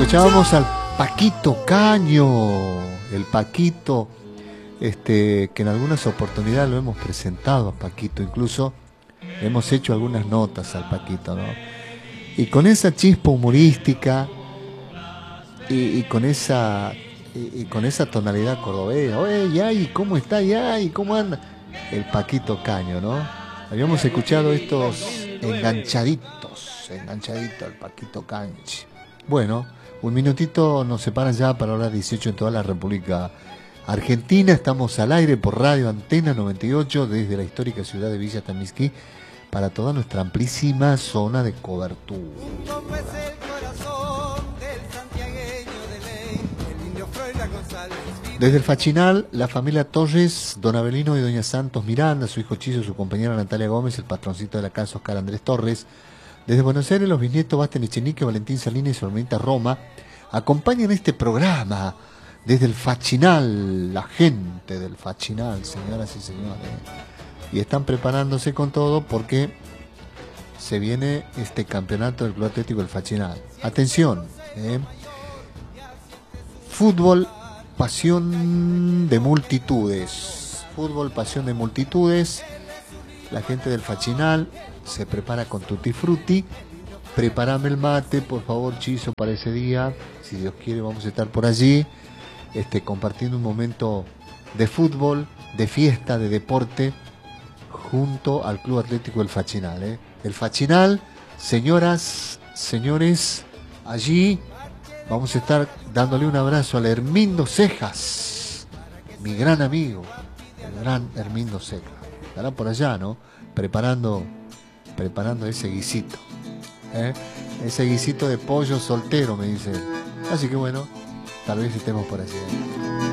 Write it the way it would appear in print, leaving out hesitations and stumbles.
Escuchábamos al Paquito Caño, el Paquito, que en algunas oportunidades lo hemos presentado a Paquito, incluso hemos hecho algunas notas al Paquito, ¿no? Y con esa chispa humorística y con esa tonalidad cordobesa, oye, ya, ¿y cómo está ya? ¿Y cómo anda? El Paquito Caño, ¿no? Habíamos escuchado estos enganchaditos, el Paquito Canchi. Bueno, un minutito nos separan ya para la hora 18 en toda la República Argentina. Estamos al aire por Radio Antena 98 desde la histórica ciudad de Villa Temisquí para toda nuestra amplísima zona de cobertura. Desde el Fachinal, la familia Torres, don Abelino y doña Santos Miranda, su hijo Chizo, su compañera Natalia Gómez, el patroncito de la casa Oscar Andrés Torres. Desde Buenos Aires, los bisnietos Basten Echenique, Valentín Salinas y su hermanita Roma acompañan este programa desde el Fachinal, la gente del Fachinal, señoras y señores. Y están preparándose con todo porque se viene este campeonato del Club Atlético del Fachinal. Atención, fútbol, pasión de multitudes. Fútbol, pasión de multitudes. La gente del Fachinal se prepara con tutti frutti. Prepárame el mate, por favor, Chizo, para ese día. Si Dios quiere, vamos a estar por allí, compartiendo un momento de fútbol, de fiesta, de deporte, junto al Club Atlético del Fachinal. El Fachinal, señoras, señores, allí vamos a estar dándole un abrazo al Hermindo Cejas, mi gran amigo, el gran Hermindo Cejas. Estará por allá, ¿no? Preparando ese guisito, ese guisito de pollo soltero, me dice. Así que bueno, tal vez estemos por allí.